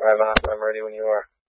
All right, Vanessa, I'm ready when you are.